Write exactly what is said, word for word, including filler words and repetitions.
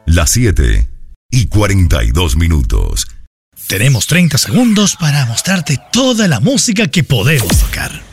Las siete y cuarenta y dos minutos. Tenemos treinta segundos para mostrarte toda la música que podemos tocar.